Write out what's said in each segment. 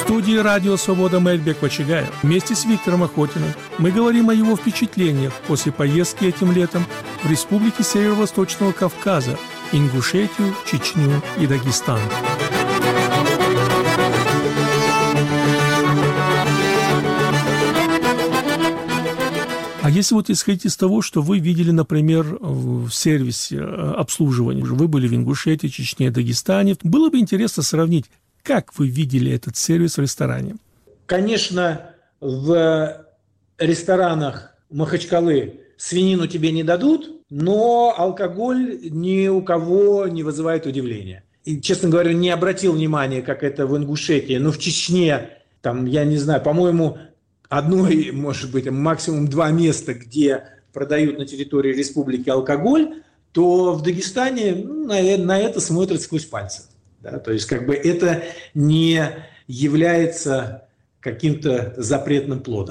студии радио «Свобода» Мельбек Вачигаев. Вместе с Виктором Охотиным мы говорим о его впечатлениях после поездки этим летом в республики Северо-Восточного Кавказа, Ингушетию, Чечню и Дагестан. А если вот исходить из того, что вы видели, например, в сервисе обслуживания, вы были в Ингушетии, Чечне, Дагестане, было бы интересно сравнить, как вы видели этот сервис в ресторане? Конечно, в ресторанах Махачкалы свинину тебе не дадут, но алкоголь ни у кого не вызывает удивления. И, честно говоря, не обратил внимания, как это в Ингушетии, но в Чечне, там, я не знаю, по-моему, одно, может быть, максимум 2 места, где продают на территории республики алкоголь, то в Дагестане на это смотрят сквозь пальцы. Да, то есть как бы это не является каким-то запретным плодом.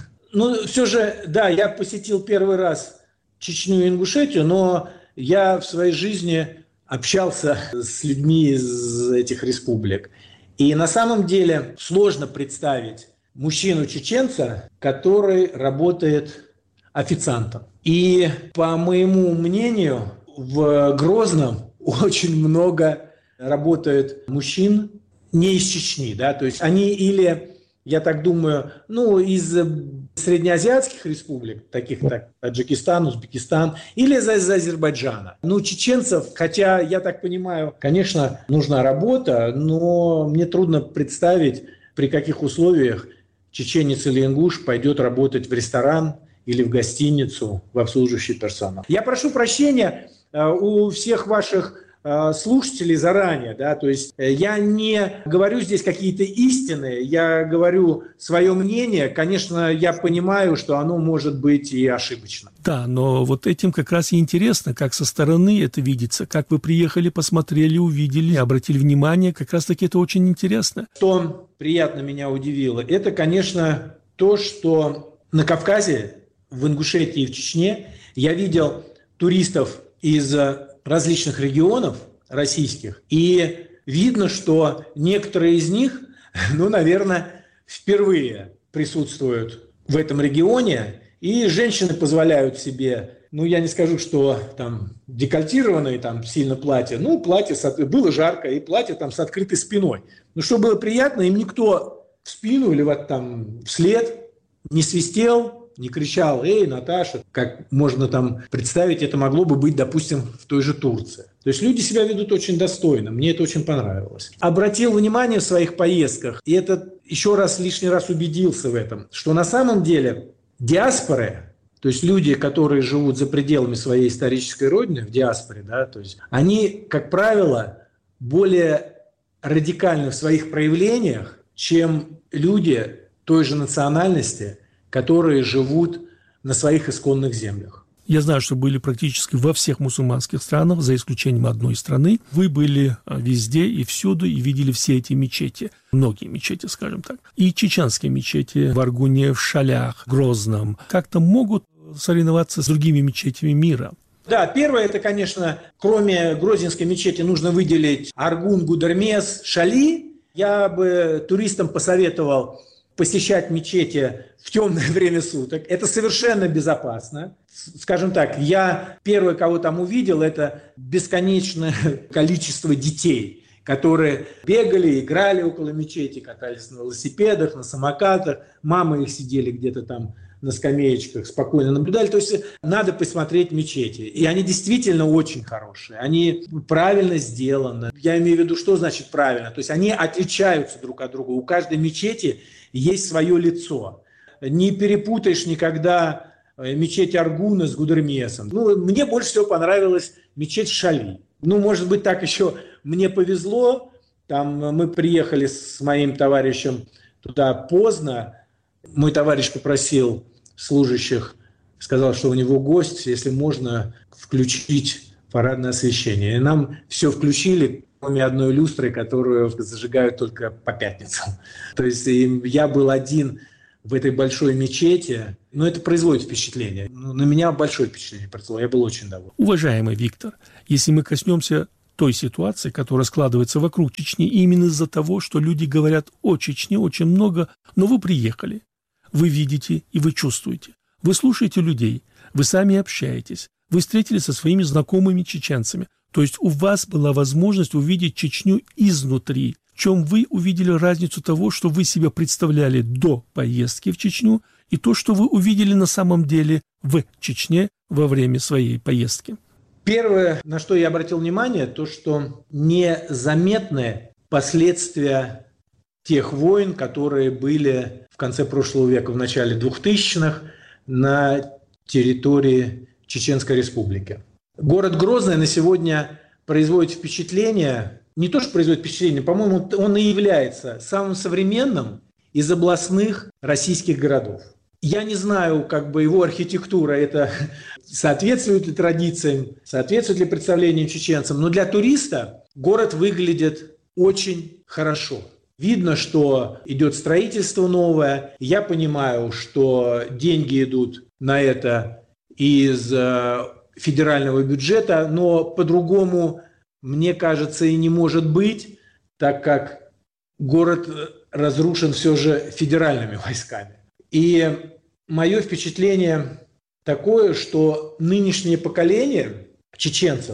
Ну, все же, да, я посетил первый раз Чечню и Ингушетию, но я в своей жизни общался с людьми из этих республик. И на самом деле сложно представить мужчину-чеченца, который работает официантом. И, по моему мнению, в Грозном очень много работают мужчин не из Чечни, да, то есть они или, я так думаю, из среднеазиатских республик, таких как Таджикистан, Узбекистан, или из Азербайджана. Чеченцев, хотя, я так понимаю, конечно, нужна работа, но мне трудно представить, при каких условиях чеченец или ингуш пойдет работать в ресторан или в гостиницу, в обслуживающий персонал. Я прошу прощения у всех ваших слушателей заранее, да, то есть я не говорю здесь какие-то истины, я говорю свое мнение, конечно, я понимаю, что оно может быть и ошибочно. Да, но вот этим как раз и интересно, как со стороны это видится, как вы приехали, посмотрели, увидели, обратили внимание, как раз-таки это очень интересно. Что приятно меня удивило, это, конечно, то, что на Кавказе, в Ингушетии и в Чечне я видел туристов из различных регионов российских, и видно, что некоторые из них, наверное, впервые присутствуют в этом регионе, и женщины позволяют себе, я не скажу, что там декольтированные там сильно платья, платье было жарко, и платье там с открытой спиной. Что было приятно, им никто в спину или вот там вслед не свистел, не кричал: «Эй, Наташа», как можно там представить, это могло бы быть, допустим, в той же Турции. То есть люди себя ведут очень достойно, мне это очень понравилось. Обратил внимание в своих поездках, и это лишний раз убедился в этом, что на самом деле диаспоры, то есть люди, которые живут за пределами своей исторической родины, в диаспоре, да, то есть они, как правило, более радикальны в своих проявлениях, чем люди той же национальности, которые живут на своих исконных землях. Я знаю, что были практически во всех мусульманских странах, за исключением одной страны. Вы были везде и всюду, и видели все эти мечети. Многие мечети, скажем так. И чеченские мечети в Аргуне, в Шалях, Грозном как-то могут соревноваться с другими мечетями мира. Да, первое, это, конечно, кроме Грозненской мечети нужно выделить Аргун, Гудермес, Шали. Я бы туристам посоветовал посещать мечети в темное время суток. Это совершенно безопасно. Скажем так, я первое, кого там увидел, это бесконечное количество детей, которые бегали, играли около мечети, катались на велосипедах, на самокатах. Мамы их сидели где-то там на скамеечках, спокойно наблюдали. То есть надо посмотреть мечети. И они действительно очень хорошие. Они правильно сделаны. Я имею в виду, что значит правильно. То есть они отличаются друг от друга. У каждой мечети есть свое лицо. Не перепутаешь никогда мечеть Аргуна с Гудермесом. Мне больше всего понравилась мечеть Шали. Может быть, так еще мне повезло. Там мы приехали с моим товарищем туда поздно. Мой товарищ попросил служащих, сказал, что у него гость, если можно включить парадное освещение. И нам все включили, кроме одной люстры, которую зажигают только по пятницам. То есть я был один в этой большой мечети. Это производит впечатление. На меня большое впечатление произвело. Я был очень доволен. Уважаемый Виктор, если мы коснемся той ситуации, которая складывается вокруг Чечни, именно из-за того, что люди говорят о Чечне очень много, но вы приехали, вы видите и вы чувствуете, вы слушаете людей, вы сами общаетесь, вы встретились со своими знакомыми чеченцами, то есть у вас была возможность увидеть Чечню изнутри, в чем вы увидели разницу того, что вы себе представляли до поездки в Чечню, и то, что вы увидели на самом деле в Чечне во время своей поездки. Первое, на что я обратил внимание, то, что незаметны последствия тех войн, которые были в конце прошлого века, в начале 2000-х на территории Чеченской Республики. Город Грозный на сегодня производит впечатление, не то что производит впечатление, по-моему, он и является самым современным из областных российских городов. Я не знаю, его архитектура, это соответствует ли традициям, соответствует ли представлениям чеченцам, но для туриста город выглядит очень хорошо. Видно, что идет строительство новое. Я понимаю, что деньги идут на это из федерального бюджета, но по-другому, мне кажется, и не может быть, так как город разрушен все же федеральными войсками. И мое впечатление такое, что нынешнее поколение чеченцев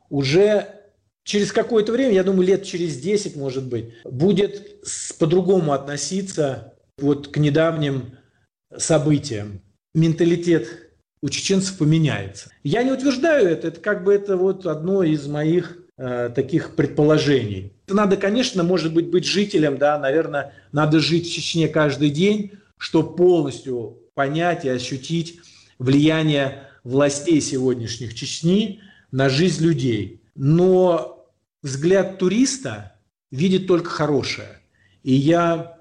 уже через какое-то время, я думаю, лет через 10, может быть, будет по-другому относиться к недавним событиям. Менталитет у чеченцев поменяется. Я не утверждаю это одно из моих таких предположений. Надо, конечно, может быть жителем, наверное, надо жить в Чечне каждый день, чтобы полностью понять и ощутить влияние властей сегодняшних Чечни на жизнь людей. Но взгляд туриста видит только хорошее. И я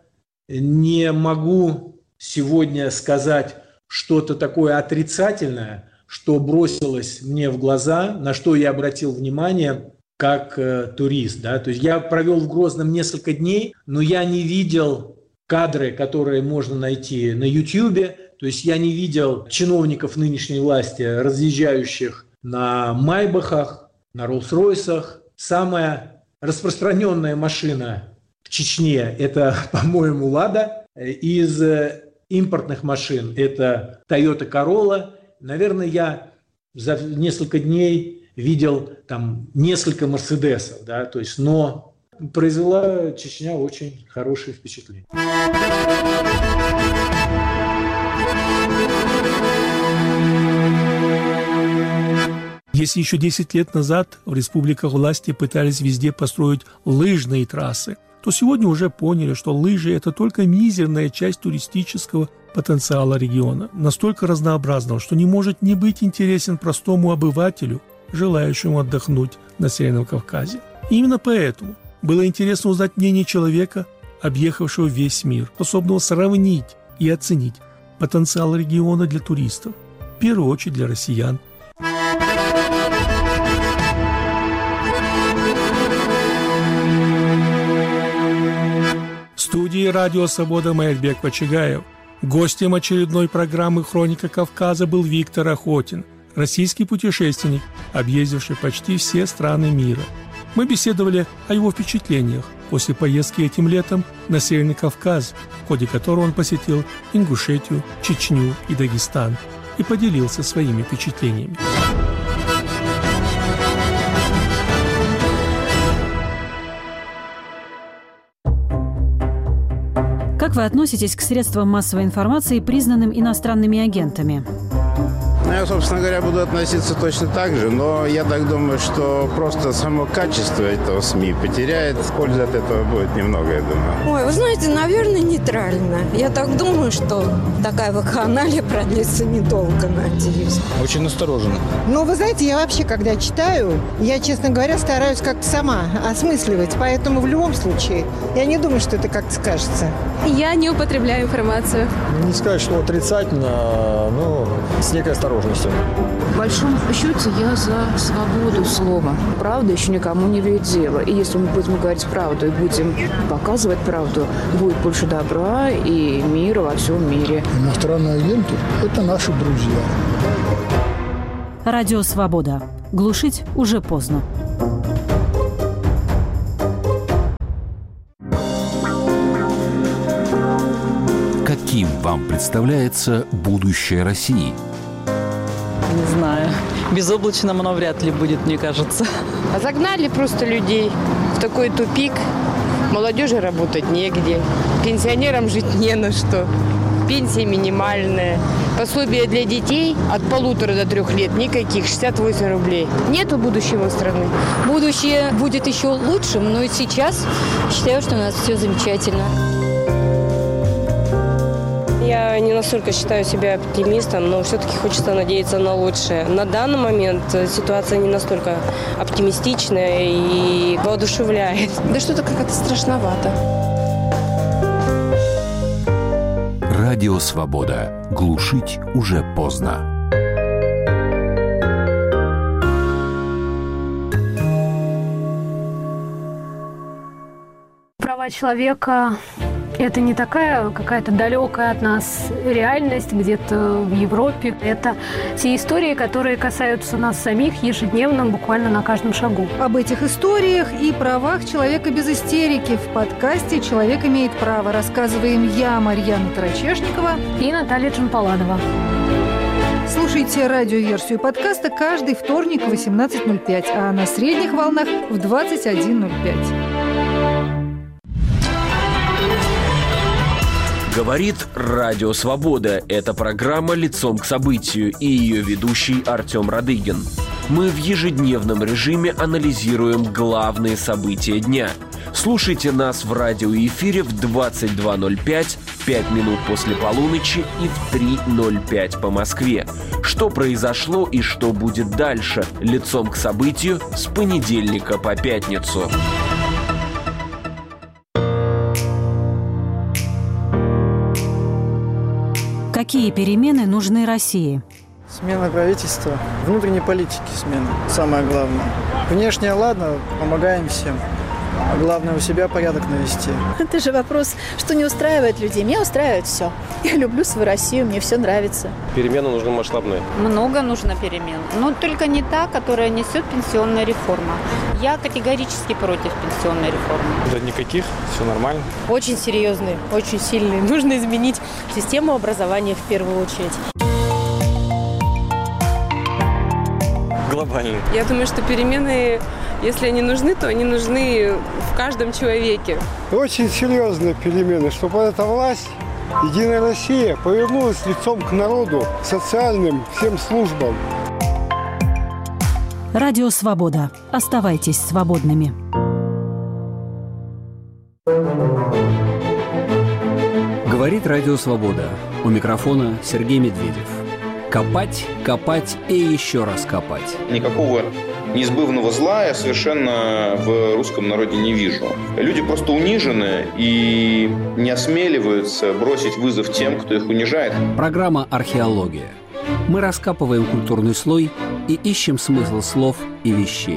не могу сегодня сказать что-то такое отрицательное, что бросилось мне в глаза, на что я обратил внимание как турист. То есть я провел в Грозном несколько дней, но я не видел кадры, которые можно найти на Ютьюбе. То есть я не видел чиновников нынешней власти, разъезжающих на Майбахах, на Роллс-Ройсах. Самая распространенная машина в Чечне – это, по-моему, «Лада». Из импортных машин – это Toyota Corolla. Наверное, я за несколько дней видел несколько «Мерседесов». Но произвела Чечня очень хорошее впечатление. Если еще 10 лет назад в республиках власти пытались везде построить лыжные трассы, то сегодня уже поняли, что лыжи – это только мизерная часть туристического потенциала региона, настолько разнообразного, что не может не быть интересен простому обывателю, желающему отдохнуть на Северном Кавказе. И именно поэтому было интересно узнать мнение человека, объехавшего весь мир, способного сравнить и оценить потенциал региона для туристов, в первую очередь для россиян. В студии «Радио Свобода» Маякбек Почигаев. Гостем очередной программы «Хроника Кавказа» был Виктор Охотин, российский путешественник, объездивший почти все страны мира. Мы беседовали о его впечатлениях после поездки этим летом на Северный Кавказ, в ходе которой он посетил Ингушетию, Чечню и Дагестан и поделился своими впечатлениями. Как вы относитесь к средствам массовой информации, признанным иностранными агентами? Я, собственно говоря, буду относиться точно так же, но я так думаю, что просто само качество этого СМИ потеряет. Пользы от этого будет немного, я думаю. Ой, вы знаете, наверное, нейтрально. Я так думаю, что такая вакханалия продлится недолго, надеюсь. Очень настороженно. Ну, вы знаете, я вообще, когда читаю, я, честно говоря, стараюсь как-то сама осмысливать. Поэтому в любом случае я не думаю, что это как-то скажется. Я не употребляю информацию. Не сказать, что отрицательно, но с некой осторожностью. В большом счете я за свободу слова. Правда еще никому не вредила. И если мы будем говорить правду и будем показывать правду, будет больше добра и мира во всем мире. Иностранные агенты – это наши друзья. Радио «Свобода». Глушить уже поздно. Каким вам представляется будущее России? Не знаю. Безоблачным оно вряд ли будет, мне кажется. Загнали просто людей в такой тупик. Молодежи работать негде. Пенсионерам жить не на что. Пенсия минимальная. Пособие для детей от 1,5 до 3 лет никаких, 68 рублей. Нету будущего страны. Будущее будет еще лучшим, но и сейчас считаю, что у нас все замечательно. Я не настолько считаю себя оптимистом, но все-таки хочется надеяться на лучшее. На данный момент ситуация не настолько оптимистичная и воодушевляет. Да что-то как-то страшновато. Радио «Свобода». Глушить уже поздно. Права человека – это не такая какая-то далекая от нас реальность где-то в Европе. Это те истории, которые касаются нас самих ежедневно, буквально на каждом шагу. Об этих историях и правах человека без истерики в подкасте «Человек имеет право» рассказываем я, Марьяна Тарачешникова и Наталья Джампаладова. Слушайте радиоверсию подкаста каждый вторник в 18:05, а на средних волнах в 21:05. Говорит Радио Свобода. Это программа «Лицом к событию» и ее ведущий Артем Радыгин. Мы в ежедневном режиме анализируем главные события дня. Слушайте нас в радиоэфире в 22:05, 5 минут после полуночи и в 3:05 по Москве. Что произошло и что будет дальше? «Лицом к событию» с понедельника по пятницу. Какие перемены нужны России? Смена правительства, внутренней политики смена, самое главное. Внешне, ладно, помогаем всем. А главное, у себя порядок навести. Это же вопрос, что не устраивает людей. Меня устраивает все. Я люблю свою Россию, мне все нравится. Перемены нужны масштабные. Много нужно перемен. Но только не та, которая несет пенсионная реформа. Я категорически против пенсионной реформы. Да никаких, все нормально. Очень серьезные, очень сильные. Нужно изменить систему образования в первую очередь. Глобальные. Я думаю, что перемены, если они нужны, то они нужны в каждом человеке. Очень серьезные перемены, чтобы эта власть, Единая Россия, повернулась лицом к народу, социальным всем службам. Радио «Свобода». Оставайтесь свободными. Говорит Радио «Свобода». У микрофона Сергей Медведев. Копать, копать и еще раз копать. Никакого неизбывного зла я совершенно в русском народе не вижу. Люди просто унижены и не осмеливаются бросить вызов тем, кто их унижает. Программа «Археология». Мы раскапываем культурный слой и ищем смысл слов и вещей.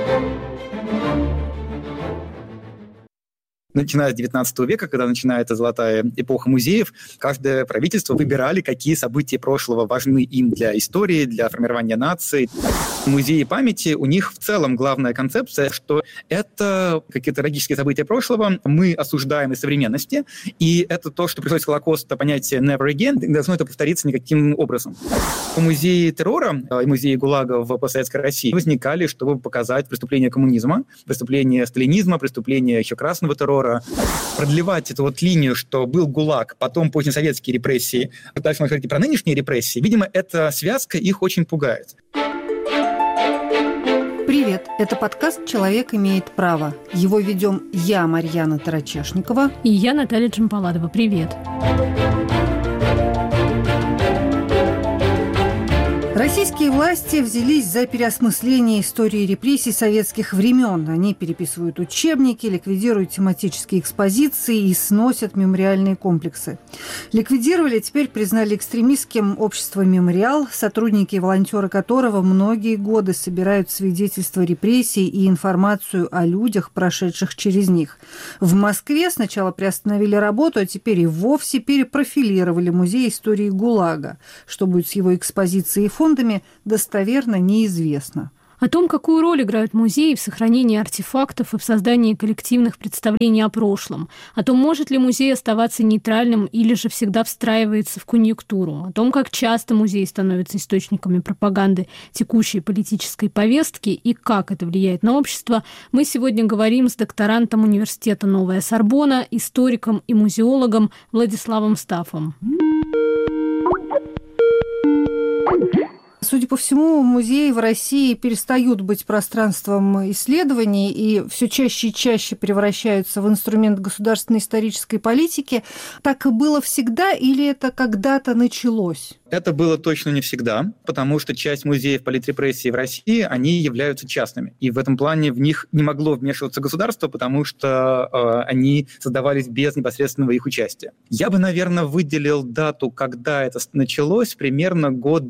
Начиная с 19 века, когда начинается золотая эпоха музеев, каждое правительство выбирали, какие события прошлого важны им для истории, для формирования нации. Музеи памяти, у них в целом главная концепция, что это какие-то трагические события прошлого, мы осуждаем из современности, и это то, что происходит с Холокоста, понятие «never again», не должно это повториться никаким образом. Музеи террора и музеи ГУЛАГа в постсоветской России возникали, чтобы показать преступления коммунизма, преступления сталинизма, преступления еще красного террора, продлевать эту вот линию, что был ГУЛАГ, потом позднесоветские репрессии, дальше мы говорим про нынешние репрессии. Видимо, эта связка их очень пугает. Привет, это подкаст «Человек имеет право». Его ведем я, Марьяна Тарачешникова. И я, Наталья Джампаладова. Привет. Российские власти взялись за переосмысление истории репрессий советских времен. Они переписывают учебники, ликвидируют тематические экспозиции и сносят мемориальные комплексы. Ликвидировали, теперь признали экстремистским общество «Мемориал», сотрудники и волонтеры которого многие годы собирают свидетельства репрессий и информацию о людях, прошедших через них. В Москве сначала приостановили работу, а теперь и вовсе перепрофилировали музей истории ГУЛАГа. Что будет с его экспозицией и фондами, достоверно неизвестно. О том, какую роль играют музеи в сохранении артефактов и в создании коллективных представлений о прошлом. О том, может ли музей оставаться нейтральным или же всегда встраивается в конъюнктуру. О том, как часто музеи становятся источниками пропаганды текущей политической повестки и как это влияет на общество, мы сегодня говорим с докторантом университета «Новая Сорбонна», историком и музеологом Владиславом Стафом. Судя по всему, музеи в России перестают быть пространством исследований и все чаще и чаще превращаются в инструмент государственной исторической политики. Так и было всегда или это когда-то началось? Это было точно не всегда, потому что часть музеев политрепрессии в России, они являются частными. И в этом плане в них не могло вмешиваться государство, потому что они создавались без непосредственного их участия. Я бы, наверное, выделил дату, когда это началось, примерно год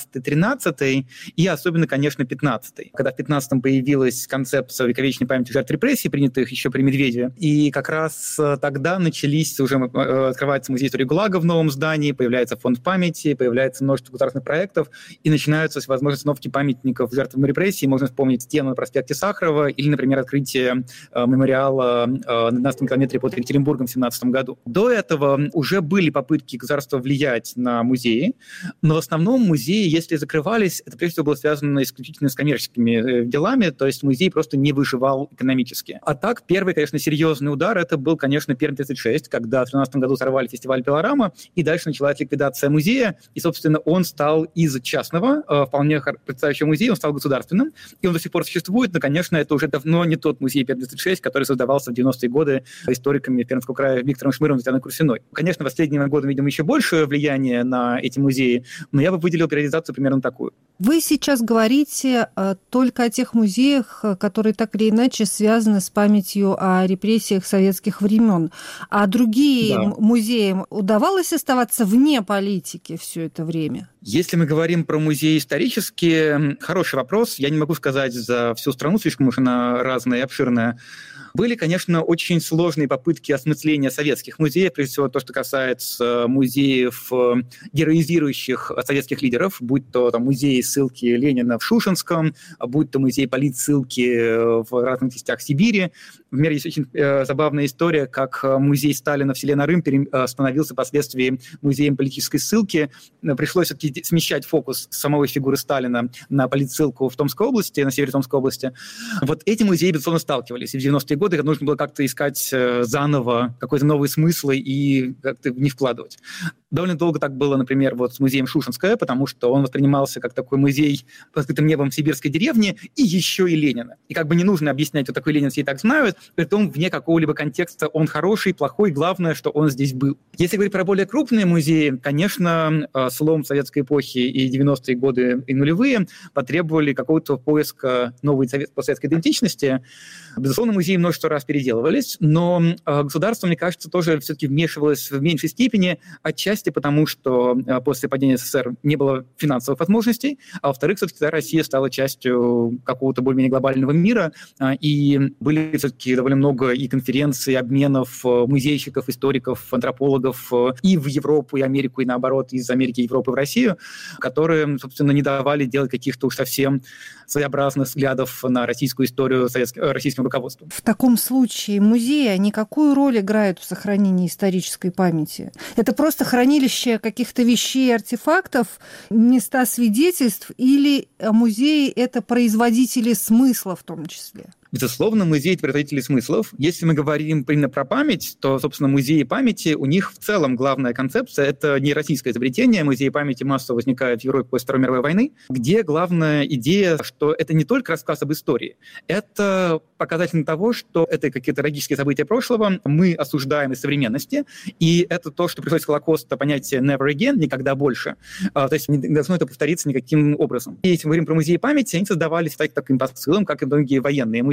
12-13, и особенно, конечно, 15-й. Когда в 15-м появилась концепция вековечной памяти жертв репрессий, принятых еще при Медведеве. И как раз тогда начались, уже открывается музей истории ГУЛАГа в новом здании, появляется фонд памяти, появляется множество государственных проектов, и начинаются всевозможные установки памятников жертвам репрессий. Можно вспомнить стену на проспекте Сахарова или, например, открытие мемориала на 12-м километре под Екатеринбургом в 2017 году. До этого уже были попытки государства влиять на музеи, но в основном музеи, если закрывались, это прежде всего было связано исключительно с коммерческими делами, то есть музей просто не выживал экономически. А так, первый, конечно, серьезный удар, это был, конечно, Пермь 36, когда в 2013 году сорвали фестиваль «Пилорама», и дальше началась ликвидация музея, и, собственно, он стал из частного, вполне процветающего музея, он стал государственным, и он до сих пор существует, но, конечно, это уже давно не тот музей Пермь-36, который создавался в 90-е годы историками Пермского края Виктором Шмыром и Татьяной Курсиной. Конечно, в последние годы видим еще большее влияние на эти музеи, но я бы выделил периодизацию примерно такую. Вы сейчас говорите только о тех музеях, которые так или иначе связаны с памятью о репрессиях советских времен. А другие музеям удавалось оставаться вне политики все это время? Если мы говорим про музеи исторические, хороший вопрос. Я не могу сказать за всю страну, слишком уж она разная и обширная. Были, конечно, очень сложные попытки осмысления советских музеев, прежде всего то, что касается музеев, героизирующих советских лидеров, будь то там, музей ссылки Ленина в Шушенском, будь то музей политссылки в разных частях Сибири. В мире есть очень забавная история, как музей Сталина в селе Нарым становился впоследствии музеем политической ссылки. Пришлось все-таки смещать фокус самой фигуры Сталина на политссылку в Томской области, на севере Томской области. Вот эти музеи, безусловно, сталкивались. И в 90-е годы нужно было как-то искать заново какой-то новый смысл и как-то в них вкладывать. Довольно долго так было, например, вот с музеем Шушенская, потому что он воспринимался как такой музей под открытым небом сибирской деревни и еще и Ленина. И как бы не нужно объяснять, кто такой Ленин, все и так знают, притом вне какого-либо контекста он хороший, плохой, главное, что он здесь был. Если говорить про более крупные музеи, конечно, слом советской эпохи и 90-е годы и нулевые потребовали какого-то поиска новой постсоветской идентичности. Безусловно, музеи множество раз переделывались, но государство, мне кажется, тоже все-таки вмешивалось в меньшей степени, отчасти потому, что после падения СССР не было финансовых возможностей, а во-вторых, все-таки Россия стала частью какого-то более-менее глобального мира, и были все-таки довольно много и конференций, обменов музейщиков, историков, антропологов и в Европу, и Америку, и наоборот, из Америки и Европы в Россию, которые, собственно, не давали делать каких-то уж совсем своеобразных взглядов на российскую историю российским руководством. В таком случае музеи, они какую роль играют в сохранении исторической памяти? Это просто хранилище каких-то вещей, артефактов, места свидетельств, или музеи – это производители смысла в том числе? Безусловно, музей – это производители смыслов. Если мы говорим именно про память, то, собственно, музеи памяти, у них в целом главная концепция – это не российское изобретение. Музеи памяти массово возникают в Европе после Второй мировой войны, где главная идея, что это не только рассказ об истории, это показатель того, что это какие-то трагические события прошлого, мы осуждаем из современности, и это то, что пришлось с Холокоста понятие «never again», никогда больше. То есть не должно это повториться никаким образом. И если мы говорим про музеи памяти, они создавались таким посылом, как и многие военные музеи,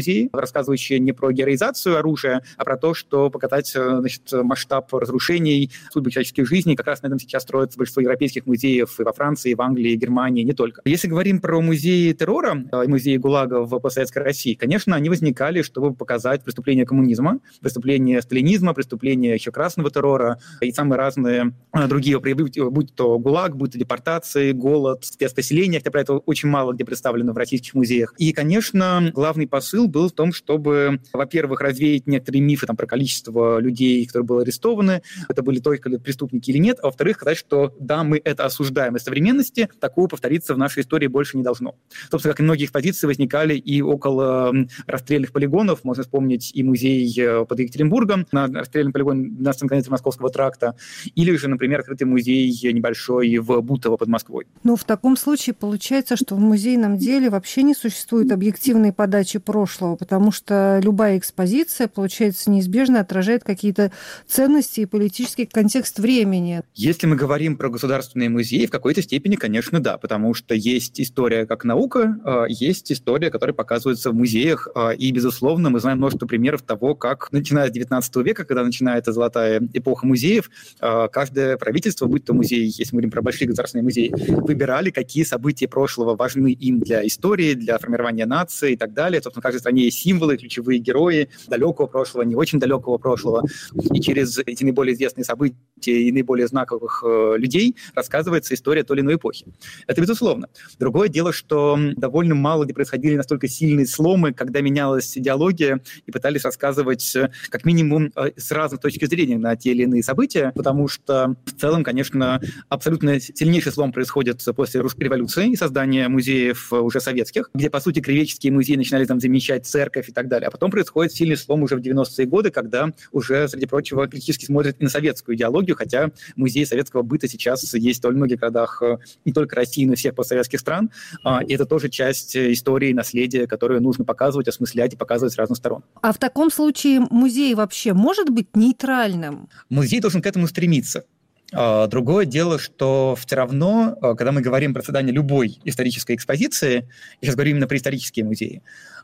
музеи, рассказывающие не про героизацию оружия, а про то, что показать масштаб разрушений, судьбы человеческих жизней. Как раз на этом сейчас строится большинство европейских музеев и во Франции, и в Англии, и Германии, не только. Если говорим про музеи террора и музеи ГУЛАГа в постсоветской России, конечно, они возникали, чтобы показать преступления коммунизма, преступления сталинизма, преступления еще красного террора и самые разные другие проявления, будь то ГУЛАГ, будь то депортации, голод, спецпоселения, хотя про это очень мало где представлено в российских музеях. И, конечно, главный посыл был в том, чтобы, во-первых, развеять некоторые мифы про количество людей, которые были арестованы, это были только преступники или нет, а во-вторых, сказать, что да, мы это осуждаем из современности, такого повториться в нашей истории больше не должно. Собственно, как и многие экспозиции возникали и около расстрельных полигонов, можно вспомнить и музей под Екатеринбургом, на расстрельном полигоне на конце Московского тракта, или же, например, открытый музей небольшой в Бутово под Москвой. Ну, в таком случае получается, что в музейном деле вообще не существует объективной подачи прошлого, потому что любая экспозиция, получается, неизбежно отражает какие-то ценности и политический контекст времени. Если мы говорим про государственные музеи, в какой-то степени, конечно, да, потому что есть история как наука, есть история, которая показывается в музеях, и, безусловно, мы знаем множество примеров того, как, начиная с XIX века, когда начинается золотая эпоха музеев, каждое правительство, будь то музей, если мы говорим про большие государственные музеи, выбирали, какие события прошлого важны им для истории, для формирования нации и так далее. Собственно, в каждой стране есть символы, ключевые герои далекого прошлого, не очень далекого прошлого. И через эти наиболее известные события и наиболее знаковых людей рассказывается история той или иной эпохи. Это безусловно. Другое дело, что довольно мало где происходили настолько сильные сломы, когда менялась идеология и пытались рассказывать как минимум с разных точек зрения на те или иные события, потому что в целом, конечно, абсолютно сильнейший слом происходит после русской революции и создания музеев уже советских, где, по сути, краеведческие музеи начинали там замещать церковь и так далее. А потом происходит сильный слом уже в 90-е годы, когда уже, среди прочего, критически смотрят и на советскую идеологию, хотя музеи советского быта сейчас есть в многих городах не только России, но и всех постсоветских стран. И это тоже часть истории, наследия, которую нужно показывать, осмыслять и показывать с разных сторон. А в таком случае музей вообще может быть нейтральным? Музей должен к этому стремиться. Другое дело, что все равно, когда мы говорим про создание любой исторической экспозиции, я сейчас говорю именно про исторические музеи,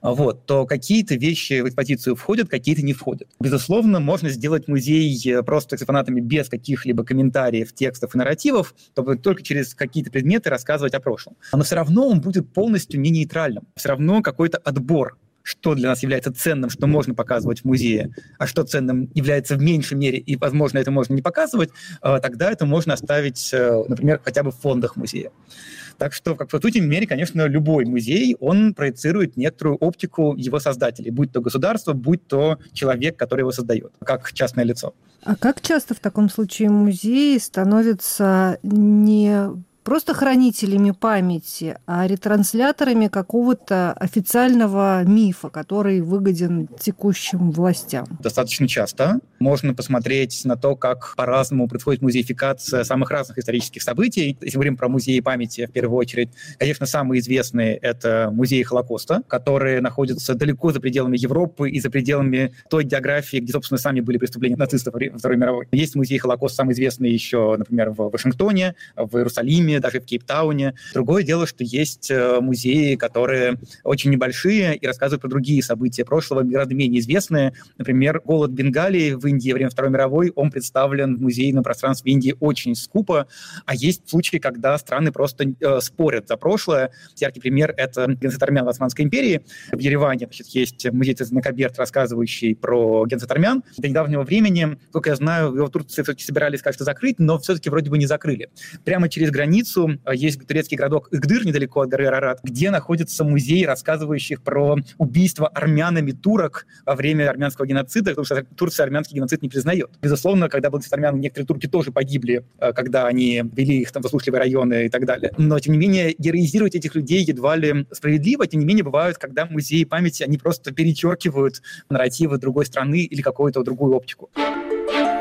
то какие-то вещи в экспозицию входят, какие-то не входят. Безусловно, можно сделать музей просто экспонатами без каких-либо комментариев, текстов и нарративов, чтобы только через какие-то предметы рассказывать о прошлом. Но все равно он будет полностью не нейтральным. Все равно какой-то отбор, что для нас является ценным, что можно показывать в музее, а что ценным является в меньшей мере, и, возможно, это можно не показывать, тогда это можно оставить, например, хотя бы в фондах музея. Так что, в какой-то мере, конечно, любой музей, он проецирует некоторую оптику его создателей, будь то государство, будь то человек, который его создает, как частное лицо. А как часто в таком случае музеи становятся не просто хранителями памяти, а ретрансляторами какого-то официального мифа, который выгоден текущим властям? Достаточно часто. Можно посмотреть на то, как по-разному происходит музеификация самых разных исторических событий. Если говорим про музеи памяти, в первую очередь, конечно, самые известные — это музеи Холокоста, которые находятся далеко за пределами Европы и за пределами той географии, где, собственно, сами были преступления нацистов во время Второй мировой. Есть музей Холокоста, самый известный еще, например, в Вашингтоне, в Иерусалиме, даже в Кейптауне. Другое дело, что есть музеи, которые очень небольшие и рассказывают про другие события прошлого, гораздо менее известные. Например, голод Бенгалии в Индии во время Второй мировой, он представлен в музейном пространстве Индии очень скупо, а есть случаи, когда страны просто спорят за прошлое. Яркий пример — это геноцид армян в Османской империи. В Ереване, есть музей Цезнакаберт, рассказывающий про геноцид армян. До недавнего времени, сколько я знаю, его в Турции все-таки собирались, кажется, закрыть, но все-таки вроде бы не закрыли. Прямо через границу есть турецкий городок Игдыр, недалеко от горы Арарат, где находится музей, рассказывающий про убийство армянами турок во время армянского геноцида, потому что Турция армянский геноцид не признает. Безусловно, когда был геноцид армян, некоторые турки тоже погибли, когда они вели их там в заслушливые районы и так далее. Но, тем не менее, героизировать этих людей едва ли справедливо. Тем не менее, бывают, когда музеи памяти, они просто перечеркивают нарративы другой страны или какую-то другую оптику.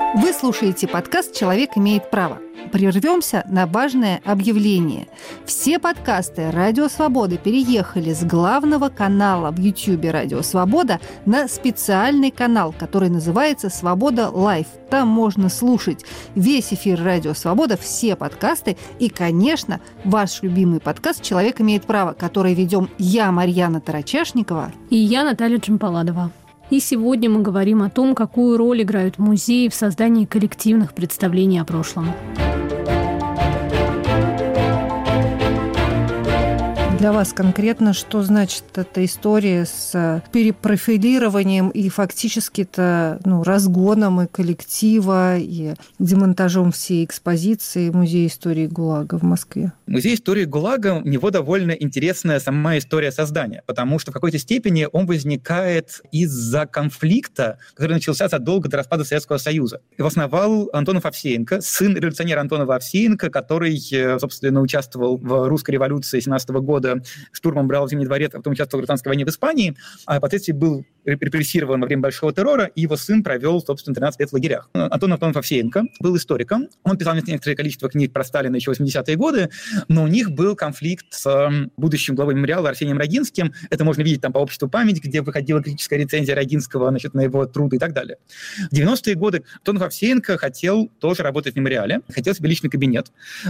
Вы слушаете подкаст «Человек имеет право». Прервемся на важное объявление. Все подкасты «Радио Свобода» переехали с главного канала в YouTube «Радио Свобода» на специальный канал, который называется «Свобода Лайв». Там можно слушать весь эфир «Радио Свобода», все подкасты и, конечно, ваш любимый подкаст «Человек имеет право», который ведем я, Марьяна Тарачашникова, и я, Наталья Джампаладова. И сегодня мы говорим о том, какую роль играют музеи в создании коллективных представлений о прошлом. Для вас конкретно, что значит эта история с перепрофилированием и фактически-то разгоном и коллектива, и демонтажом всей экспозиции Музея истории ГУЛАГа в Москве? Музей истории ГУЛАГа, у него довольно интересная сама история создания, потому что в какой-то степени он возникает из-за конфликта, который начался задолго до распада Советского Союза. Его основал Антонов Овсеенко, сын революционера Антонова Овсеенко, который, собственно, участвовал в русской революции 17 года, штурмом брал Зимний дворец, а потом участвовал в гражданской войне в Испании, а впоследствии был репрессирован во время Большого террора, и его сын провел, собственно, 13 лет в лагерях. Антонов Овсеенко был историком. Он писал некоторое количество книг про Сталина еще в 80-е годы, но у них был конфликт с будущим главой мемориала Арсением Рогинским. Это можно видеть там по обществу «Память», где выходила критическая рецензия Рогинского на его труды и так далее. В 90-е годы Антонов Овсеенко хотел тоже работать в мемориале, хотел себе личный кабинет,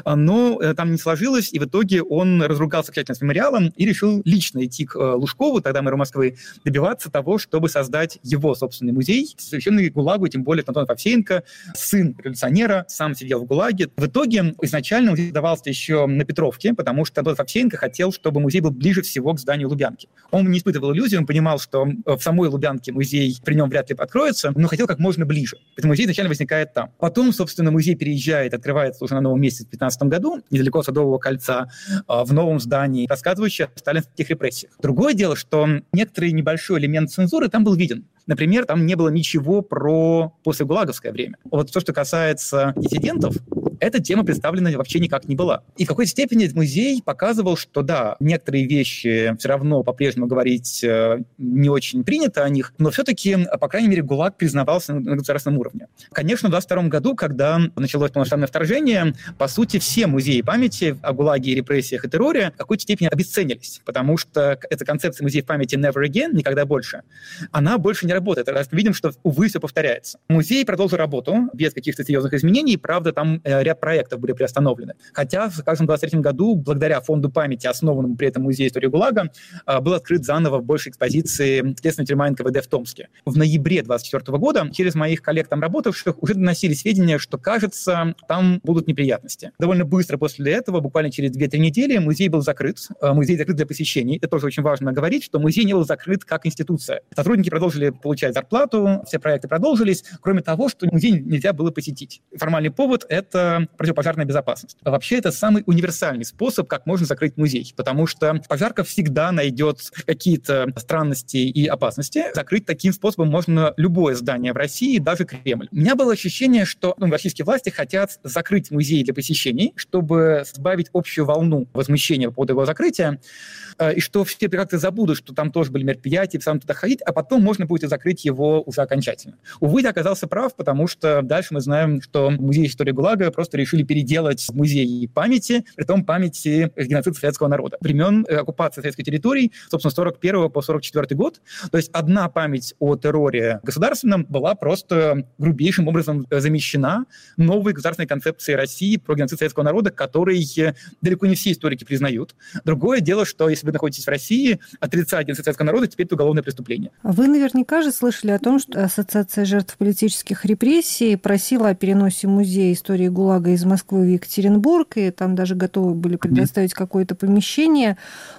но там не сложилось, и в итоге он разругался окончательно с мемориалом и решил лично идти к Лужкову, тогда мэру Москвы, добиваться того, чтобы создать его собственный музей, посвященный ГУЛАГу, тем более Антонов Овсеенко, сын революционера, сам сидел в ГУЛАГе. В итоге изначально музей давался еще на Петровке, потому что Антонов Овсеенко хотел, чтобы музей был ближе всего к зданию Лубянки. Он не испытывал иллюзий, он понимал, что в самой Лубянке музей при нем вряд ли откроется, но хотел как можно ближе. Поэтому музей изначально возникает там. Потом, собственно, музей переезжает, открывается уже на новом месте в 2015 году, недалеко от Садового кольца, в новом здании, рассказывающее о сталинских репрессиях. Другое дело, что некоторый небольшой элемент цензуры там был виден. Например, там не было ничего про послегулаговское время. Вот то, что касается диссидентов, эта тема представлена вообще никак не была. И в какой-то степени музей показывал, что да, некоторые вещи все равно по-прежнему говорить не очень принято о них, но все-таки, по крайней мере, ГУЛАГ признавался на государственном уровне. Конечно, в 22 году, когда началось полномасштабное вторжение, по сути, все музеи памяти о ГУЛАГе и репрессиях и терроре в какой-то степени обесценились, потому что эта концепция музеев памяти «never again», никогда больше, она больше не работает. Раз мы видим, что, увы, все повторяется. Музей продолжил работу без каких-то серьезных изменений, правда, там ряд проектов были приостановлены. Хотя, скажем, в 2023 году, благодаря фонду памяти, основанному при этом Музею истории ГУЛАГа, был открыт заново больше экспозиции следственной тюрьмы НКВД в Томске. В ноябре 2024 года через моих коллег там работавших уже доносили сведения, что, кажется, там будут неприятности. Довольно быстро после этого, буквально через 2-3 недели, музей был закрыт. Музей закрыт для посещений. Это тоже очень важно говорить, что музей не был закрыт как институция. Сотрудники продолжили получать зарплату, все проекты продолжились, кроме того, что музей нельзя было посетить. Формальный повод — это противопожарная безопасность. А вообще это самый универсальный способ, как можно закрыть музей, потому что пожарка всегда найдет какие-то странности и опасности. Закрыть таким способом можно любое здание в России, даже Кремль. У меня было ощущение, что российские власти хотят закрыть музей для посещений, чтобы сбавить общую волну возмущения по поводу его закрытия, и что все как-то забудут, что там тоже были мероприятия, сам туда ходить, а потом можно будет закрыть его уже окончательно. Увы, я оказался прав, потому что дальше мы знаем, что Музей истории ГУЛАГа просто решили переделать музей памяти, притом памяти геноцида советского народа. Времен оккупации советской территории, собственно, с 41 по 44 год. То есть одна память о терроре государственном была просто грубейшим образом замещена новой государственной концепцией России про геноцид советского народа, который далеко не все историки признают. Другое дело, что если вы находитесь в России, отрицать геноцид советского народа теперь это уголовное преступление. Вы наверняка же слышали о том, что Ассоциация жертв политических репрессий просила о переносе Музея истории ГУЛАГа из Москвы в Екатеринбург, и там даже готовы были предоставить какое-то помещение,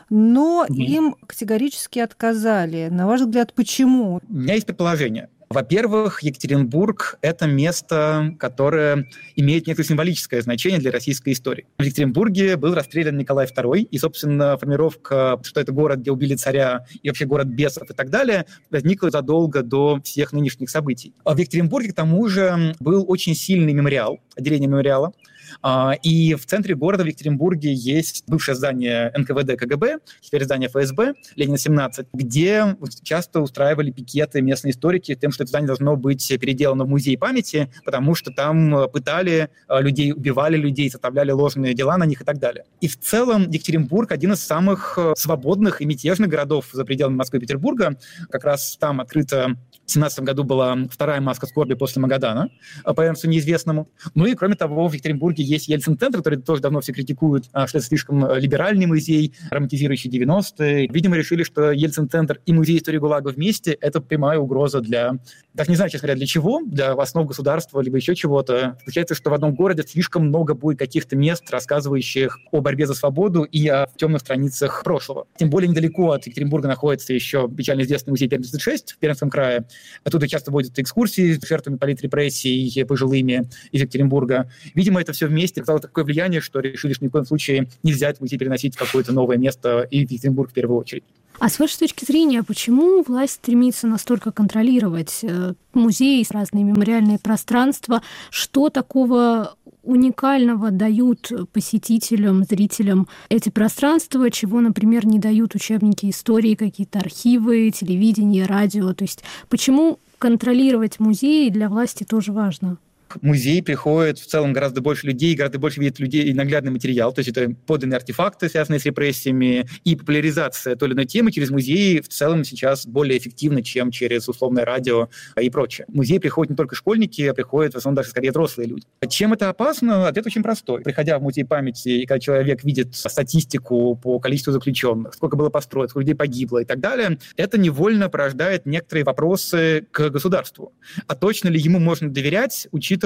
но им категорически отказали. На ваш взгляд, почему? У меня есть предположение. Во-первых, Екатеринбург – это место, которое имеет некое символическое значение для российской истории. В Екатеринбурге был расстрелян Николай II, и, собственно, формировка, что это город, где убили царя, и вообще город бесов и так далее, возникла задолго до всех нынешних событий. А в Екатеринбурге, к тому же, был очень сильный мемориал, отделение мемориала, И в центре города, в Екатеринбурге, есть бывшее здание НКВД КГБ, теперь здание ФСБ, Ленина 17, где часто устраивали пикеты местные историки тем, что это здание должно быть переделано в музей памяти, потому что там пытали людей, убивали людей, составляли ложные дела на них и так далее. И в целом Екатеринбург один из самых свободных и мятежных городов за пределами Москвы и Петербурга. Как раз там открыта в 2017 году была вторая маска скорби после Магадана, по Эрнсту Неизвестному. Ну и, кроме того, в Екатеринбурге есть Ельцин-центр, который тоже давно все критикуют, что это слишком либеральный музей, романтизирующий 90-е. Видимо, решили, что Ельцин-центр и музей истории ГУЛАГа вместе – это прямая угроза для, даже не знаю, честно говоря, для чего, для основ государства, либо еще чего-то. Получается, что в одном городе слишком много будет каких-то мест, рассказывающих о борьбе за свободу и о темных страницах прошлого. Тем более недалеко от Екатеринбурга находится еще печально известный музей Пермь-36 в Пермском крае. Оттуда часто водят экскурсии с жертвами политрепрессий пожилыми из Екатеринбурга. Видимо, это все вместе оказало такое влияние, что решили, что ни в коем случае нельзя это музей переносить в какое-то новое место, и в Екатеринбург в первую очередь. А с вашей точки зрения, почему власть стремится настолько контролировать музеи, разные мемориальные пространства? Что такого уникального дают посетителям, зрителям эти пространства, чего, например, не дают учебники истории, какие-то архивы, телевидение, радио? То есть почему контролировать музеи для власти тоже важно? В музей приходит в целом гораздо больше людей, гораздо больше видит людей и наглядный материал, то есть это подлинные артефакты, связанные с репрессиями, и популяризация той или иной темы через музеи в целом сейчас более эффективна, чем через условное радио и прочее. В музей приходят не только школьники, а приходят в основном даже скорее взрослые люди. Чем это опасно? Ответ очень простой. Приходя в музей памяти, и когда человек видит статистику по количеству заключенных, сколько было построено, сколько людей погибло и так далее, это невольно порождает некоторые вопросы к государству. А точно ли ему можно доверять, учитывая,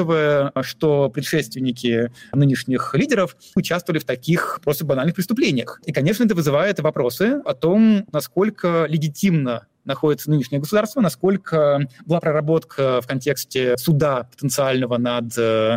что предшественники нынешних лидеров участвовали в таких просто банальных преступлениях. И, конечно, это вызывает вопросы о том, насколько легитимно находится нынешнее государство, насколько была проработка в контексте суда потенциального над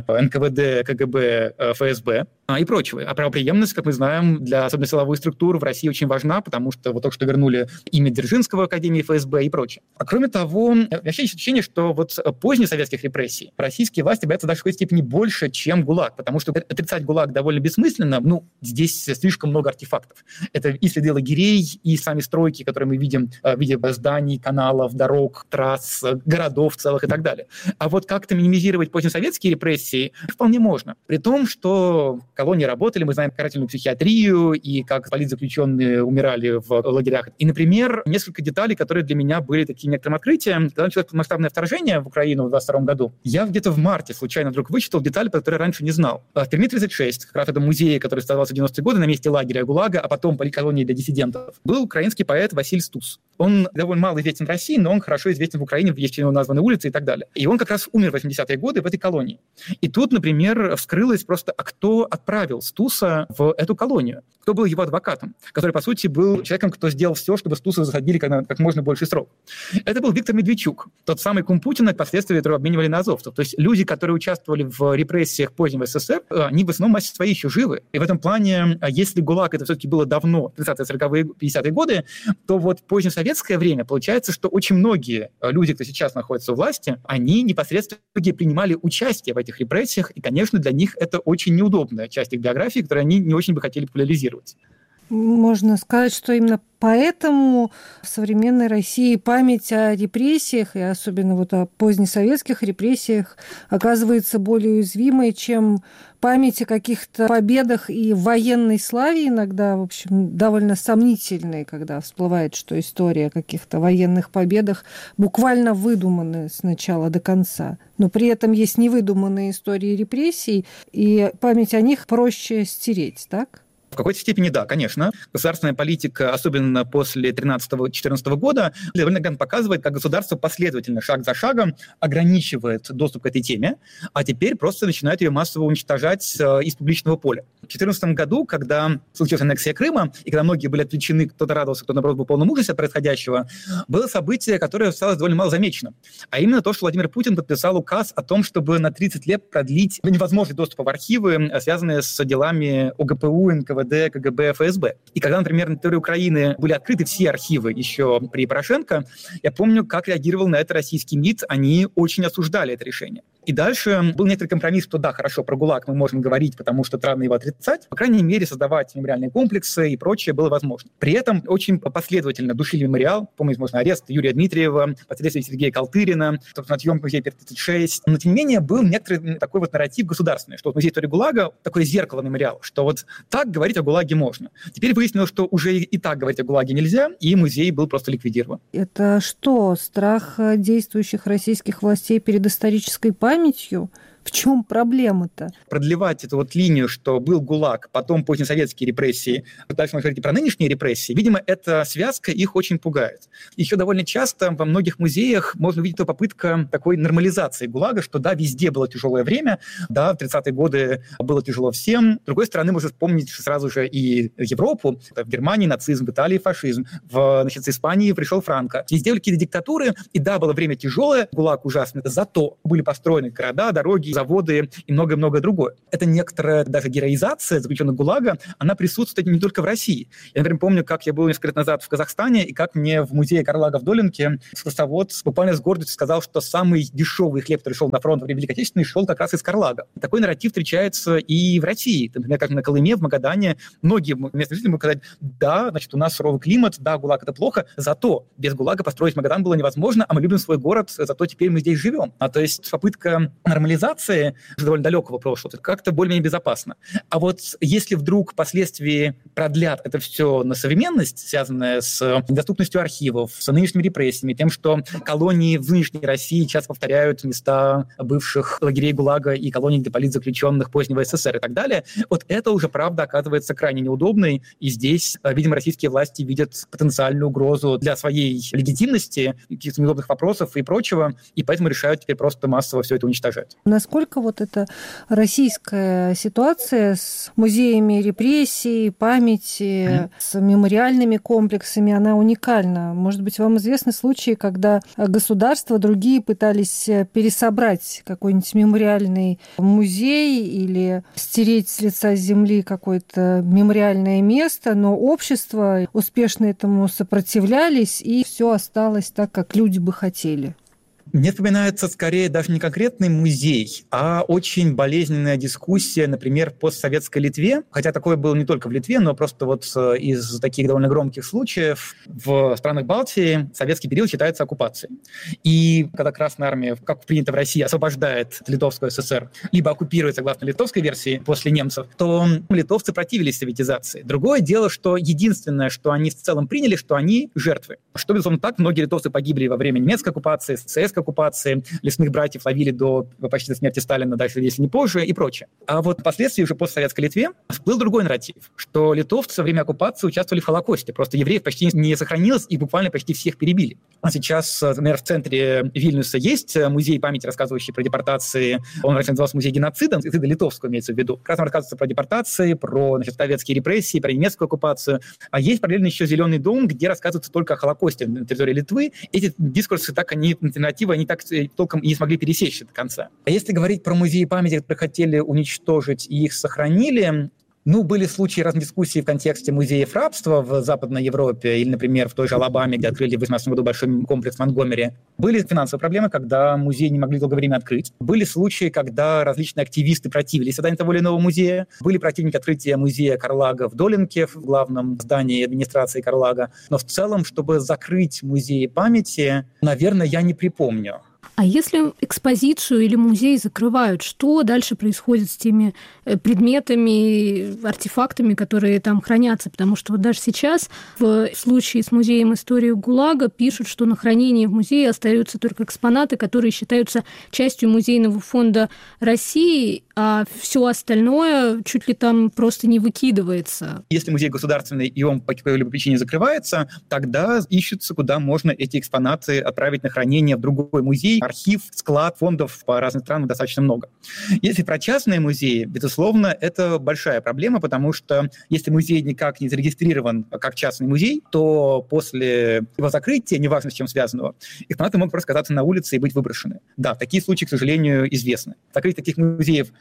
НКВД, КГБ, ФСБ и прочего. А правопреемность, как мы знаем, для особенно силовых структур в России очень важна, потому что вот только что вернули имя Дзержинского в Академии ФСБ и прочее. А кроме того, вообще есть ощущение, что вот поздних советских репрессий российские власти боятся даже в какой-то степени больше, чем ГУЛАГ, потому что отрицать ГУЛАГ довольно бессмысленно, здесь слишком много артефактов. Это и следы лагерей, и сами стройки, которые мы видим в виде зданий, каналов, дорог, трасс, городов целых и так далее. А вот как-то минимизировать позднесоветские репрессии вполне можно. При том, что колонии работали, мы знаем карательную психиатрию и как политзаключенные умирали в лагерях. И, например, несколько деталей, которые для меня были таким некоторым открытием. Когда началось масштабное вторжение в Украину в 22 году, я где-то в марте случайно вдруг вычитал детали, которые раньше не знал. В Перми-36, как раз это музей, который создавался в 90-е годы на месте лагеря ГУЛАГа, а потом политколонии для диссидентов, был украинский поэт Василь Стус. Он довольно мало известен в России, но он хорошо известен в Украине, есть у него названы улицы и так далее. И он как раз умер в 80-е годы в этой колонии. И тут, например, вскрылось просто, а кто отправил Стуса в эту колонию? Кто был его адвокатом? Который, по сути, был человеком, кто сделал все, чтобы Стуса засадили как можно больше срок. Это был Виктор Медведчук, тот самый кум Путина, впоследствии которого обменивали на азовцев. То есть люди, которые участвовали в репрессиях позднего СССР, они в основном массе своей еще живы. И в этом плане, если ГУЛАГ это все-таки было давно, 30-е, 40-е, 50-е годы, то вот позднесоветское время получается, что очень многие люди, кто сейчас находится у власти, они непосредственно принимали участие в этих репрессиях, и, конечно, для них это очень неудобная часть их биографии, которую они не очень бы хотели популяризировать. Можно сказать, что именно поэтому в современной России память о репрессиях, и особенно вот о позднесоветских репрессиях, оказывается более уязвимой, чем память о каких-то победах и военной славе иногда, в общем, довольно сомнительной, когда всплывает, что история о каких-то военных победах буквально выдуманы с начала до конца. Но при этом есть невыдуманные истории репрессий, и память о них проще стереть, так? В какой-то степени да, конечно. Государственная политика, особенно после 2013-2014 года, довольно грамотно показывает, как государство последовательно, шаг за шагом, ограничивает доступ к этой теме, а теперь просто начинает ее массово уничтожать из публичного поля. В 2014 году, когда случилась аннексия Крыма, и когда многие были отвлечены, кто-то радовался, кто-то, наоборот, был в полном ужасе от происходящего, было событие, которое осталось довольно мало замечено. А именно то, что Владимир Путин подписал указ о том, чтобы на 30 лет продлить невозможность доступа в архивы, связанные с делами ОГПУ, НКВД, КГБ, ФСБ. И когда, например, на территории Украины были открыты все архивы еще при Порошенко, я помню, как реагировал на это российский МИД. Они очень осуждали это решение. И дальше был некоторый компромисс, что да, хорошо, про ГУЛАГ мы можем говорить, потому что странно его отрицать. По крайней мере, создавать мемориальные комплексы и прочее было возможно. При этом очень последовательно душили мемориал. Помните, можно арест Юрия Дмитриева, впоследствии Сергея Калтырина, собственно, отъем музея Пер-36. Но, тем не менее, был некоторый такой вот нарратив государственный, что вот музей истории ГУЛАГа такое зеркало мемориала, что вот так говорить о ГУЛАГе можно. Теперь выяснилось, что уже и так говорить о ГУЛАГе нельзя, и музей был просто ликвидирован. Это что, страх действующих российских властей перед исторической памятью? В чем проблема-то? Продлевать эту вот линию, что был ГУЛАГ, потом позднесоветские репрессии, дальше мы говорим про нынешние репрессии, видимо, эта связка их очень пугает. Еще довольно часто во многих музеях можно увидеть эту попытку такой нормализации ГУЛАГа, что да, везде было тяжелое время, да, в 30-е годы было тяжело всем. С другой стороны, можно вспомнить сразу же и Европу. В Германии нацизм, в Италии фашизм, в Испании пришел Франко. Везде были какие-то диктатуры, и да, было время тяжелое, ГУЛАГ ужасный, зато были построены города, дороги, заводы и многое-многое другое. Это некоторая даже героизация заключенных ГУЛАГа, она присутствует не только в России. Я, например, помню, как я был несколько лет назад в Казахстане, и как мне в музее Карлага в Долинке экскурсовод буквально с гордостью сказал, что самый дешевый хлеб, который шел на фронт во время Великой Отечественной, шел как раз из Карлага. Такой нарратив встречается и в России. Например, как на Колыме, в Магадане, многие местные жители могут сказать, да, значит, у нас суровый климат, да, ГУЛАГ — это плохо, зато без ГУЛАГа построить Магадан было невозможно, а мы любим свой город, зато теперь мы здесь живем. То есть попытка нормализации довольно далекого прошлого, это как-то более-менее безопасно. А вот если вдруг впоследствии продлят это все на современность, связанная с недоступностью архивов, с нынешними репрессиями, тем, что колонии в нынешней России часто повторяют места бывших лагерей ГУЛАГа и колоний для политзаключенных позднего СССР и так далее, вот это уже, правда, оказывается крайне неудобной, и здесь, видимо, российские власти видят потенциальную угрозу для своей легитимности, каких-то неудобных вопросов и прочего, и поэтому решают теперь просто массово все это уничтожать. Насколько вот эта российская ситуация с музеями репрессий, памяти, с мемориальными комплексами, она уникальна? Может быть, вам известны случаи, когда государства другие пытались пересобрать какой-нибудь мемориальный музей или стереть с лица земли какое-то мемориальное место, но общество успешно этому сопротивлялись, и все осталось так, как люди бы хотели? Мне вспоминается скорее даже не конкретный музей, а очень болезненная дискуссия, например, в постсоветской Литве. Хотя такое было не только в Литве, но просто вот из таких довольно громких случаев в странах Балтии советский период считается оккупацией. И когда Красная Армия, как принято в России, освобождает Литовскую ССР, либо оккупирует, согласно литовской версии, после немцев, то литовцы противились советизации. Другое дело, что единственное, что они в целом приняли, что они жертвы. Что, безусловно, так. Многие литовцы погибли во время немецкой оккупации, советской оккупации, лесных братьев ловили почти до смерти Сталина, дальше, если не позже, и прочее. А вот впоследствии уже постсоветской Литве всплыл другой нарратив, что литовцы во время оккупации участвовали в Холокосте. Просто евреев почти не сохранилось, и буквально почти всех перебили. А сейчас, например, в центре Вильнюса есть музей памяти, рассказывающий про депортации. Он раньше назывался музей геноцида литовского, имеется в виду. Как раз там рассказывается про депортации, про советские репрессии, про немецкую оккупацию. А есть параллельно еще Зеленый дом, где рассказывается только о Холокосте на территории Литвы. Эти дискурсы альтернативы, они так толком и не смогли пересечься до конца. А если говорить про музеи памяти, которые хотели уничтожить и их сохранили, были случаи разных дискуссий в контексте музеев рабства в Западной Европе или, например, в той же Алабаме, где открыли в 2018 году большой комплекс в Монтгомери. Были финансовые проблемы, когда музей не могли долгое время открыть. Были случаи, когда различные активисты противились созданию того или иного музея. Были противники открытия музея Карлага в Долинке, в главном здании администрации Карлага. Но в целом, чтобы закрыть музеи памяти, наверное, я не припомню. А если экспозицию или музей закрывают, что дальше происходит с теми предметами, артефактами, которые там хранятся? Потому что вот даже сейчас в случае с музеем истории ГУЛАГа пишут, что на хранении в музее остаются только экспонаты, которые считаются частью музейного фонда России, а все остальное чуть ли там просто не выкидывается. Если музей государственный, и он по какой-либо причине закрывается, тогда ищется, куда можно эти экспонаты отправить на хранение в другой музей. Архив, склад фондов по разным странам достаточно много. Если про частные музеи, безусловно, это большая проблема, потому что если музей никак не зарегистрирован как частный музей, то после его закрытия, неважно с чем связанного, экспонаты могут просто оказаться на улице и быть выброшены. Да, такие случаи, к сожалению, известны. Закрытие таких музеев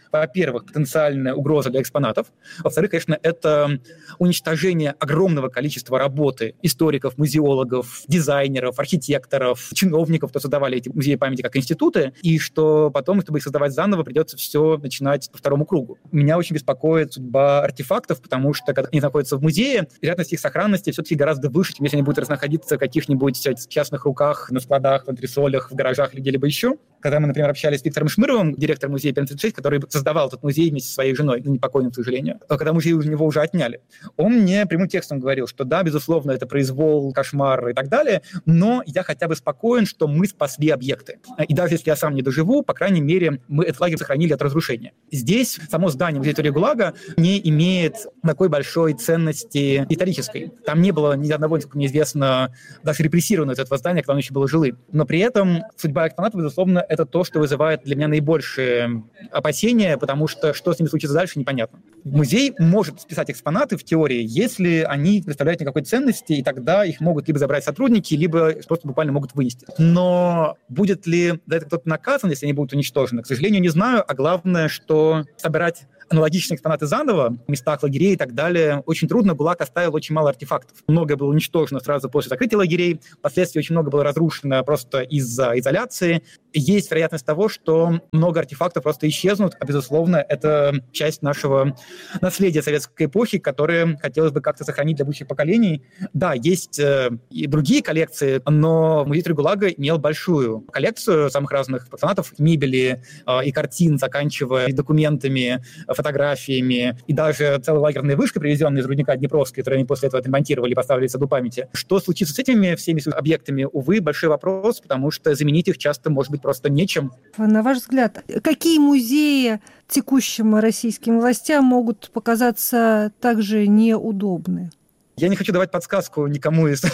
во-первых, потенциальная угроза для экспонатов, во-вторых, конечно, это уничтожение огромного количества работы историков, музеологов, дизайнеров, архитекторов, чиновников, кто создавали эти музеи памяти как институты, и что потом, чтобы их создавать заново, придется все начинать по второму кругу. Меня очень беспокоит судьба артефактов, потому что, когда они находятся в музее, вероятность их сохранности все-таки гораздо выше, чем если они будут находиться в каких-нибудь частных руках, на складах, в антресолях, в гаражах или где-либо еще. Когда мы, например, общались с Виктором Шмыровым, директором музея П-36, который создавал этот музей вместе со своей женой, не покойным, к сожалению, когда музей у него уже отняли, он мне прямым текстом говорил, что да, безусловно, это произвол, кошмар и так далее, но я хотя бы спокоен, что мы спасли объекты. И даже если я сам не доживу, по крайней мере, мы этот лагерь сохранили от разрушения. Здесь само здание музея истории ГУЛАГа не имеет такой большой ценности исторической. Там не было ни одного, насколько мне известно, даже репрессированного из этого здания, когда оно еще было жилым. Но при этом судьба экспонатов, безусловно, это то, что вызывает для меня наибольшие опасения, потому что с ними случится дальше, непонятно. Музей может списать экспонаты в теории, если они представляют никакой ценности, и тогда их могут либо забрать сотрудники, либо просто буквально могут вынести. Но будет ли за это кто-то наказан, если они будут уничтожены? К сожалению, не знаю, а главное, что собирать аналогичные экспонаты заново в местах лагерей и так далее очень трудно. ГУЛАГ оставил очень мало артефактов. Многое было уничтожено сразу после закрытия лагерей, впоследствии очень много было разрушено просто из-за изоляции. Есть вероятность того, что много артефактов просто исчезнут, а, безусловно, это часть нашего наследия советской эпохи, которое хотелось бы как-то сохранить для будущих поколений. Да, есть и другие коллекции, но музей истории ГУЛАГа имел большую коллекцию самых разных экспонатов, мебели и картин, заканчивая документами, фотографиями, и даже целая лагерная вышка, привезенная из рудника Днепровской, которую они после этого отремонтировали и поставили в саду памяти. Что случится с этими всеми объектами, увы, большой вопрос, потому что заменить их часто может быть просто нечем. На ваш взгляд, какие музеи текущим российским властям могут показаться также неудобны? Я не хочу давать подсказку никому из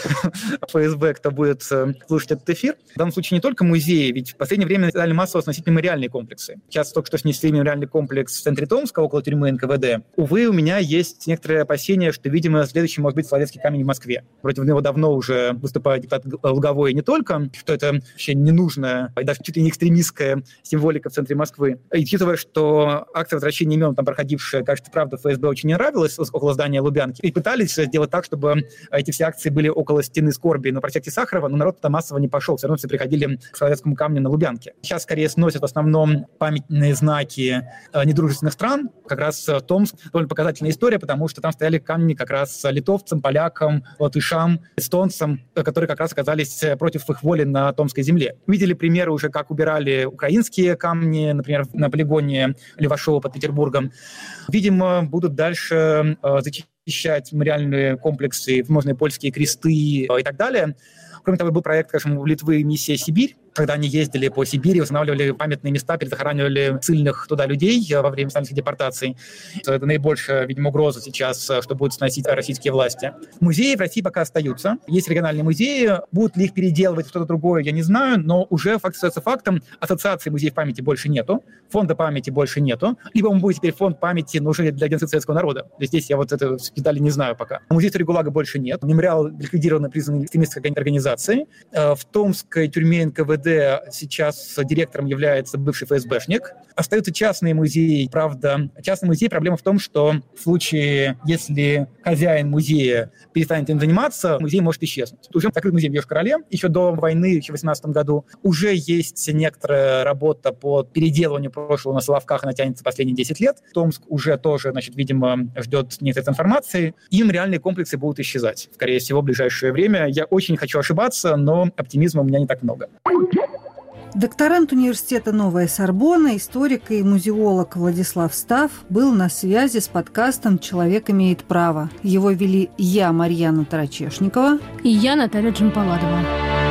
ФСБ, кто будет слушать этот эфир. В данном случае не только музеи, ведь в последнее время стали массово сносить мемориальные комплексы. Сейчас только что снесли мемориальный комплекс в центре Томска, около тюрьмы НКВД. Увы, у меня есть некоторые опасения, что, видимо, следующий может быть Соловецкий камень в Москве. Против него давно уже выступает депутат Луговой, и не только, что это вообще ненужная и даже чуть ли не экстремистская символика в центре Москвы. И учитывая, что акция возвращения имен, там проходившая, кажется, правда, ФСБ очень не нравилась около здания Лубянки, и пытались сделать так, чтобы эти все акции были около стены скорби на проспекте Сахарова, но народ туда массово не пошел, все равно все приходили к Соловецкому камню на Лубянке. Сейчас скорее сносят в основном памятные знаки недружественных стран. Как раз Томск довольно показательная история, потому что там стояли камни как раз литовцам, полякам, латышам, эстонцам, которые как раз оказались против их воли на томской земле. Видели примеры уже, как убирали украинские камни, например, на полигоне Левашова под Петербургом. Видимо, будут дальше защищать мемориальные комплексы, возможно, польские кресты и так далее. Кроме того, был проект, скажем, у Литвы «Миссия Сибирь», когда они ездили по Сибири, устанавливали памятные места, перезахоранивали ссыльных туда людей во время сталинских депортаций. Это наибольшая, видимо, угроза сейчас, что будут сносить российские власти. Музеи в России пока остаются. Есть региональные музеи. Будут ли их переделывать в что-то другое, я не знаю, но уже факт остается фактом. Ассоциации музеев памяти больше нету, фонда памяти больше нету. Либо он будет теперь фонд памяти, но уже для геноцида советского народа. Здесь я вот это детали не знаю пока. Музей истории ГУЛАГа больше нет. Мемориал ликвидирован, признан экстремистской организацией. В Томской тюрьме НКВД сейчас директором является бывший ФСБшник. Остаются частные музеи. Правда, частный музей, проблема в том, что в случае, если хозяин музея перестанет им заниматься, музей может исчезнуть. Уже закрыт музей в Йошкар-Оле еще до войны, еще в 2018 году. Уже есть некоторая работа по переделыванию прошлого на Соловках, она тянется последние 10 лет. Томск уже тоже, видимо, ждет некоторой информации. Им реальные комплексы будут исчезать, скорее всего, в ближайшее время. Я очень хочу ошибаться, но оптимизма у меня не так много. Докторант университета «Новая Сорбонна», историк и музеолог Владислав Став был на связи с подкастом «Человек имеет право». Его вели я, Марьяна Тарачешникова, и я, Наталья Джампаладова.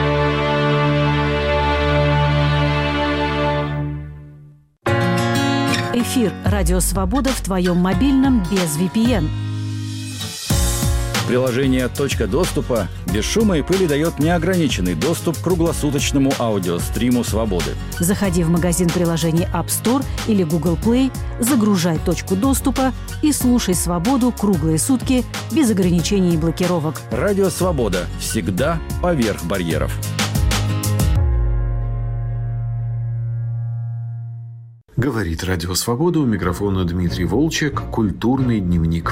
Эфир «Радио Свобода» в твоем мобильном без VPN. Приложение «Точка доступа» без шума и пыли дает неограниченный доступ к круглосуточному аудиостриму «Свободы». Заходи в магазин приложений App Store или Google Play, загружай «Точку доступа» и слушай «Свободу» круглые сутки без ограничений и блокировок. Радио «Свобода» всегда поверх барьеров. Говорит Радио Свобода, у микрофона Дмитрий Волчек, «Культурный дневник».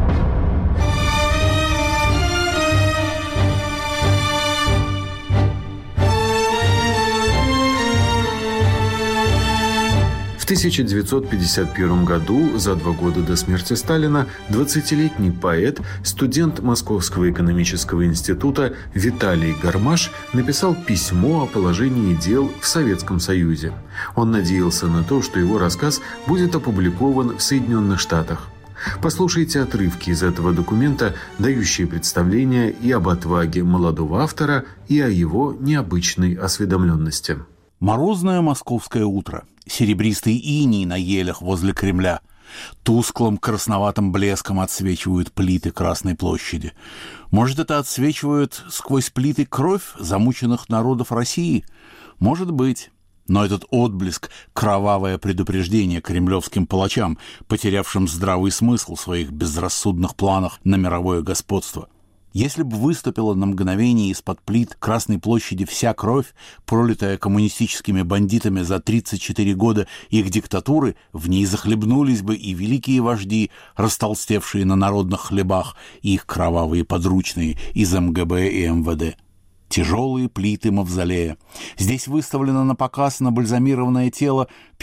В 1951 году, за 2 года до смерти Сталина, 20-летний поэт, студент Московского экономического института Виталий Гармаш написал письмо о положении дел в Советском Союзе. Он надеялся на то, что его рассказ будет опубликован в Соединенных Штатах. Послушайте отрывки из этого документа, дающие представление и об отваге молодого автора, и о его необычной осведомленности. Морозное московское утро. Серебристый иней на елях возле Кремля. Тусклым красноватым блеском отсвечивают плиты Красной площади. Может, это отсвечивает сквозь плиты кровь замученных народов России? Может быть. Но этот отблеск – кровавое предупреждение кремлевским палачам, потерявшим здравый смысл в своих безрассудных планах на мировое господство. Если бы выступила на мгновение из-под плит Красной площади вся кровь, пролитая коммунистическими бандитами за 34 года их диктатуры, в ней захлебнулись бы и великие вожди, растолстевшие на народных хлебах, и их кровавые подручные из МГБ и МВД. Тяжелые плиты мавзолея. Здесь выставлено на показ набальзамированное тело